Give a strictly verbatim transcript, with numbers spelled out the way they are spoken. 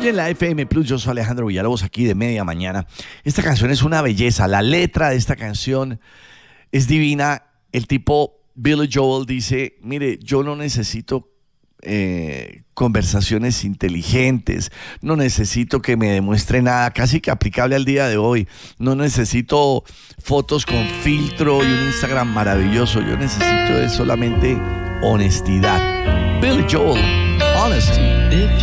oyen la F M Plus, yo soy Alejandro Villalobos aquí de Media Mañana. Esta canción es una belleza, la letra de esta canción es divina. El tipo Billy Joel dice, mire, yo no necesito eh, conversaciones inteligentes, no necesito que me demuestre nada, casi que aplicable al día de hoy. No necesito fotos con filtro y un Instagram maravilloso, yo necesito es solamente honestidad. Billy Joel, honesty.